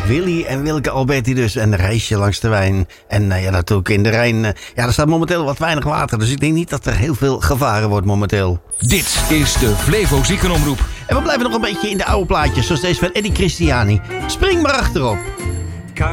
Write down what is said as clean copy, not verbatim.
Willy en Wilke Alberti dus. En een reisje langs de wijn. En ja, natuurlijk in de Rijn. Er staat momenteel wat weinig water. Dus ik denk niet dat er heel veel gevaren wordt momenteel. Dit is de Flevo Ziekenomroep. En we blijven nog een beetje in de oude plaatjes. Zoals deze van Eddie Christiani. Spring maar achterop.